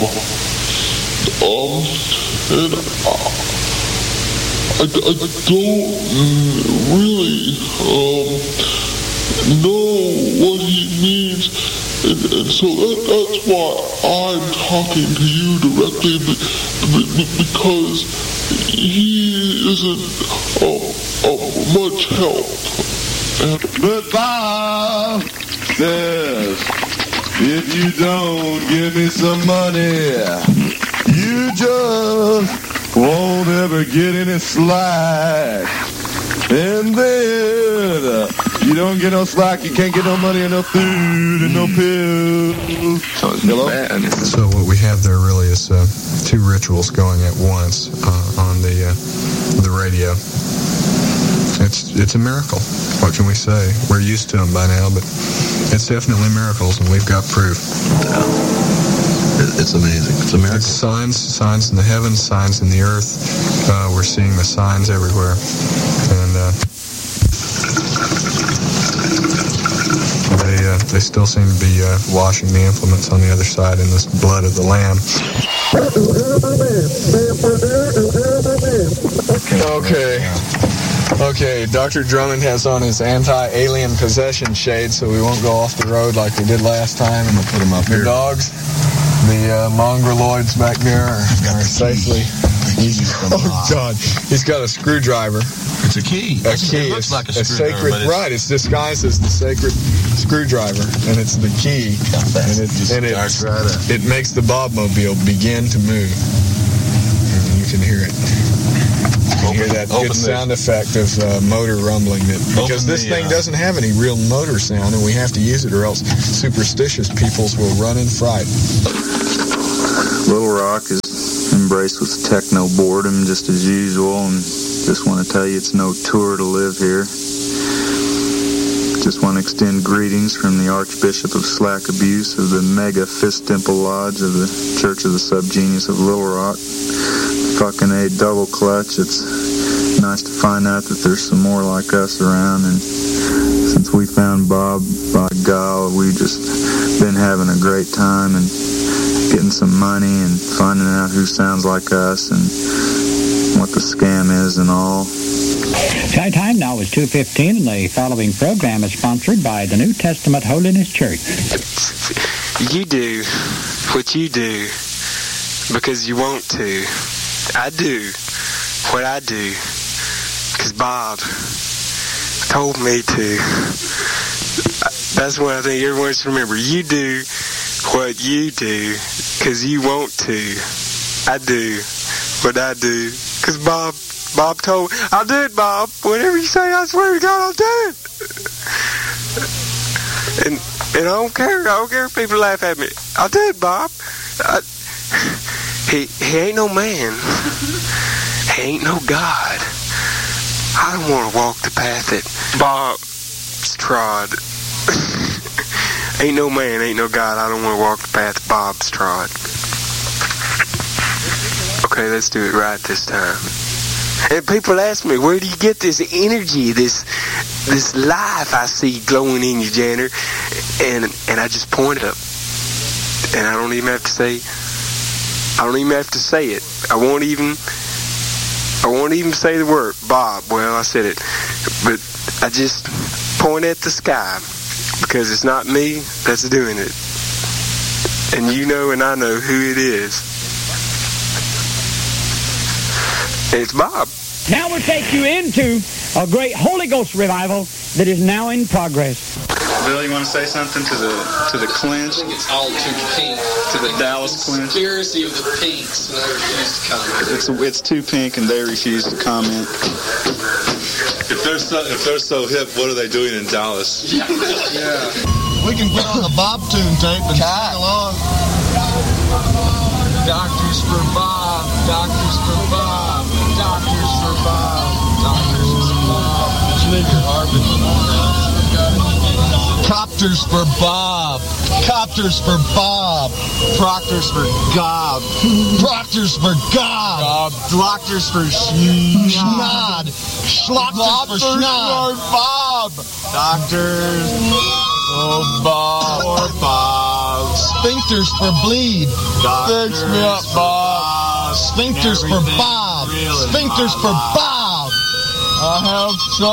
And I don't really know what he means, and so that's why I'm talking to you directly, because he isn't much help. But Bob says, if you don't give me some money, you just won't ever get any slack. And then you don't get no slack, you can't get no money and no food and no pills. So what we have there really is two rituals going at once on the radio. It's a miracle. What can we say? We're used to them by now, but it's definitely miracles, and we've got proof. It's amazing. It's a miracle. It's signs in the heavens, signs in the earth. We're seeing the signs everywhere, and they still seem to be washing the implements on the other side in this blood of the Lamb. Okay, Dr. Drummond has on his anti-alien possession shade, so we won't go off the road like we did last time. And put them up here. The dogs, the mongroloids back there are safely. Oh, God. He's got a screwdriver. It's a key. A key. It looks like a screwdriver. Sacred, right, it's disguised as the sacred screwdriver, and it's the key. It makes the Bobmobile begin to move. And you can hear it. You hear that good sound effect of motor rumbling, because this thing doesn't have any real motor sound, and we have to use it, or else superstitious peoples will run in fright. Little Rock is embraced with techno boredom just as usual, and just want to tell you it's no tour to live here. Just want to extend greetings from the Archbishop of Slack Abuse of the Mega Fist Dimple Lodge of the Church of the Subgenius of Little Rock. Fucking A double clutch. It's nice to find out that there's some more like us around, and since we found Bob, by God, we've just been having a great time and getting some money and finding out who sounds like us and what the scam is and all. Sky time now is 2:15, and the following program is sponsored by the New Testament Holiness Church. You do what you do because you want to. I do what I do because Bob told me to. That's what I think everyone should remember. You do what you do because you want to. I do what I do because Bob told me. I'll do it, Bob. Whatever you say, I swear to God, I'll do it. And I don't care. I don't care if people laugh at me. I'll do it, Bob. He ain't no man. He ain't no God. I don't want to walk the path that Bob's trod. Ain't no man, ain't no God. I don't want to walk the path Bob's trod. Okay, let's do it right this time. And people ask me, where do you get this energy, this life I see glowing in you, Janner? And I just point up. And I don't even have to say it. I won't even say the word Bob. Well, I said it. But I just point at the sky because it's not me that's doing it. And you know and I know who it is. It's Bob. Now we'll take you into a great Holy Ghost revival that is now in progress. Bill, you want to say something to the clinch? I think it's all too pink. To the Dallas clinch? Conspiracy of the pinks, and I refuse to comment. It's too pink, and they refuse to comment. If they're so hip, what are they doing in Dallas? Yeah. We can put on the Bob tune tape and sing along. Doctors for Bob. Doctors for Bob. Doctors for Bob. Doctors for Bob. Leave your Harvard. Copters for Bob. Copters for Bob. Proctors for Gob. Proctors for Gob. Doctors for Schnod. Schlockers for Schnod. Bob. Doctors for Bob. For Bob. sphincters for bleed. Fix me up, Bob. Sphincters for Bob. Sphincters for Bob. I have